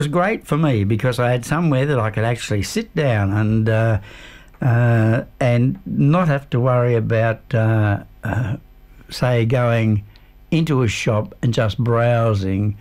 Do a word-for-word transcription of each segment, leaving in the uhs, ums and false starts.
was great for me because I had somewhere that I could actually sit down and uh, uh, and not have to worry about, uh, uh, say, going into a shop and just browsing,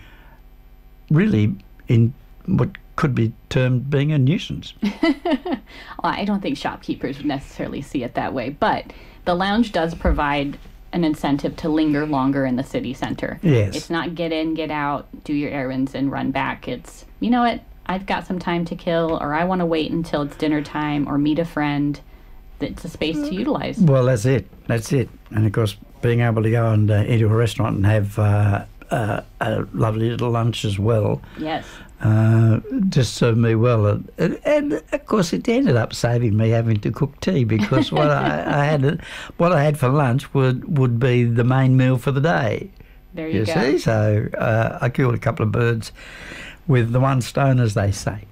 really in what could be termed being a nuisance. Well, I don't think shopkeepers would necessarily see it that way, but the lounge does provide an incentive to linger longer in the city center. Yes. It's not get in, get out, do your errands, and run back. It's, you know what, I've got some time to kill, or I want to wait until it's dinner time, or meet a friend. It's a space to utilize. Well, that's it. That's it. And, of course, being able to go and uh, into a restaurant and have uh, uh, a lovely little lunch as well. Yes. Uh, just served me well. And, and, of course, it ended up saving me having to cook tea because what I, I had what I had for lunch would, would be the main meal for the day. There you, you go. see? So uh, I killed a couple of birds with the one stone, as they say.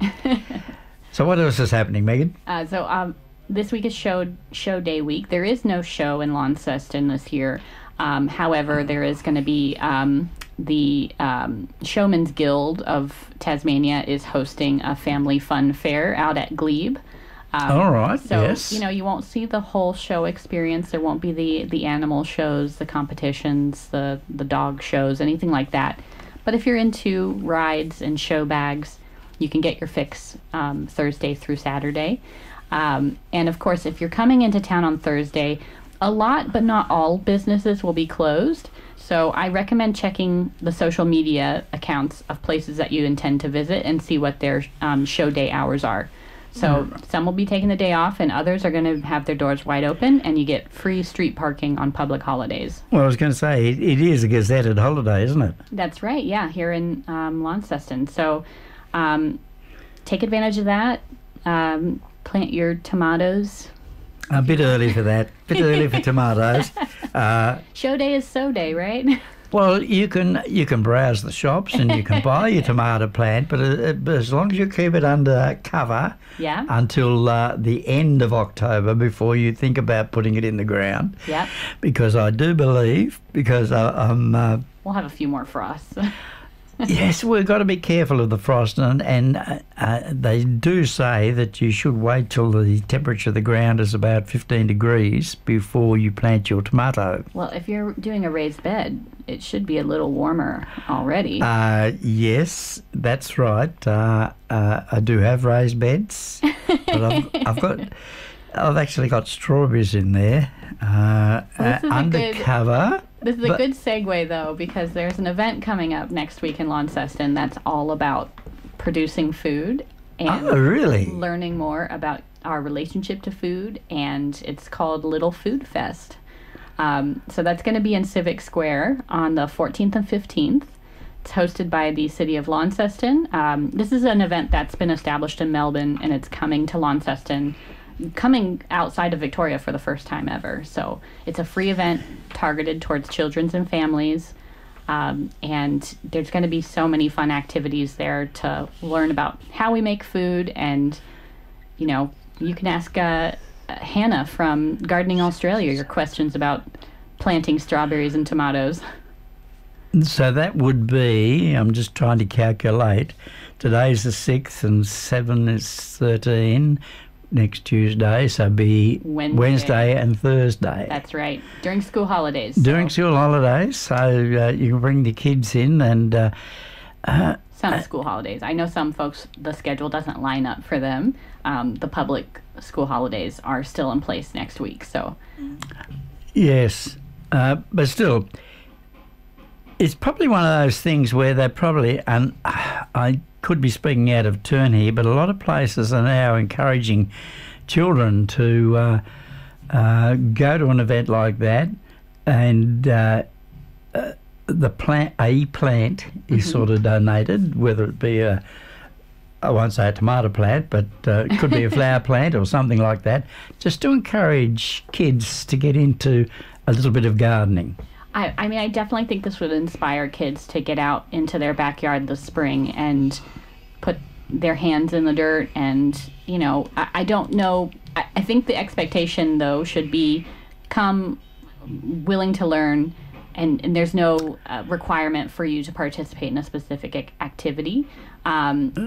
So what else is happening, Megan? Uh, so um, this week is show, show day week. There is no show in Launceston this year. Um, however, there is going to be... Um, The um, Showman's Guild of Tasmania is hosting a family fun fair out at Glebe. Um, All right, so, yes. you know, you won't see the whole show experience. There won't be the, the animal shows, the competitions, the, the dog shows, anything like that. But if you're into rides and show bags, you can get your fix um, Thursday through Saturday. Um, and, of course, if you're coming into town on Thursday, a lot but not all businesses will be closed. So I recommend checking the social media accounts of places that you intend to visit and see what their um, show day hours are. So mm. some will be taking the day off and others are going to have their doors wide open, and you get free street parking on public holidays. Well, I was going to say, it, it is a gazetted holiday, isn't it? That's right, yeah, here in um, Launceston. So um, take advantage of that. Um, plant your tomatoes. A bit early for that. A bit early for tomatoes. Uh, Show day is so day, right? well, you can you can browse the shops and you can buy your tomato plant, but uh, as long as you keep it under cover yeah. until uh, the end of October before you think about putting it in the ground. Yeah. Because I do believe, because I, I'm... Uh, we'll have a few more frosts. Yes, we've got to be careful of the frost, and, and uh, uh, they do say that you should wait till the temperature of the ground is about fifteen degrees before you plant your tomato. Well, if you're doing a raised bed, it should be a little warmer already. Uh, yes, that's right. Uh, uh, I do have raised beds, but I've, I've got, I've actually got strawberries in there uh, well, uh, under good... cover. This is a but, good segue, though, because there's an event coming up next week in Launceston that's all about producing food and oh, really? learning more about our relationship to food, and it's called Little Food Fest. Um, so that's going to be in Civic Square on the fourteenth and fifteenth. It's hosted by the City of Launceston. Um, this is an event that's been established in Melbourne, and it's coming to Launceston, coming outside of Victoria for the first time ever. So it's a free event targeted towards children and families. Um, and there's going to be so many fun activities there to learn about how we make food. And, you know, you can ask uh, Hannah from Gardening Australia your questions about planting strawberries and tomatoes. So that would be, I'm just trying to calculate, today's the sixth and seven is thirteen. Next Tuesday, so be Wednesday. Wednesday and Thursday. That's right, during school holidays. During so. school holidays, so uh, you can bring the kids in and... Uh, uh, some uh, school holidays. I know some folks, the schedule doesn't line up for them. Um, the public school holidays are still in place next week, so... Yes, uh, but still, it's probably one of those things where they probably... and I could be speaking out of turn here, but a lot of places are now encouraging children to uh, uh, go to an event like that, and uh, uh, the plant, a plant is mm-hmm. sort of donated, whether it be a, I won't say a tomato plant, but uh, it could be a flower plant or something like that, just to encourage kids to get into a little bit of gardening. I, I mean, I definitely think this would inspire kids to get out into their backyard this spring and put their hands in the dirt. And, you know, I, I don't know. I, I think the expectation, though, should be come willing to learn, and, and there's no uh, requirement for you to participate in a specific ac- activity. Um,